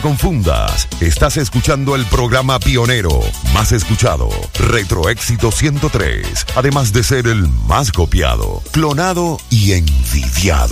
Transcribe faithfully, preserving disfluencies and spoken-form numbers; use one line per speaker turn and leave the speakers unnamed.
confundas. Estás escuchando el programa pionero, más escuchado, Retro Éxito ciento tres. Además de ser el más copiado, clonado y envidiado.